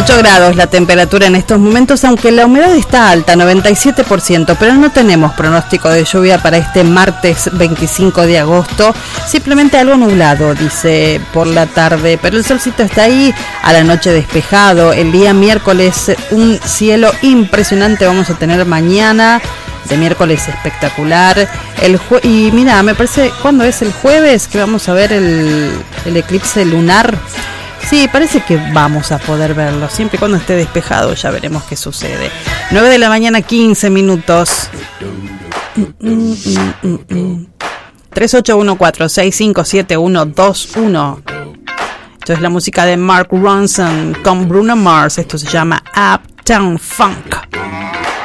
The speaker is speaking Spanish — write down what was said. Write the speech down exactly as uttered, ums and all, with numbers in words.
dieciocho grados la temperatura en estos momentos, aunque la humedad está alta, noventa y siete por ciento, pero no tenemos pronóstico de lluvia para este martes veinticinco de agosto, simplemente algo nublado, dice, por la tarde, pero el solcito está ahí, a la noche despejado. El día miércoles un cielo impresionante vamos a tener mañana, de miércoles espectacular. El jue- y mira, me parece, ¿cuándo es el jueves que vamos a ver el, el eclipse lunar? Sí, parece que vamos a poder verlo, siempre y cuando esté despejado, ya veremos qué sucede. nueve de la mañana, quince minutos. Mm, mm, mm, mm, mm. tres ocho uno cuatro seis cinco siete uno dos uno. Esto es la música de Mark Ronson con Bruno Mars. Esto se llama Uptown Funk.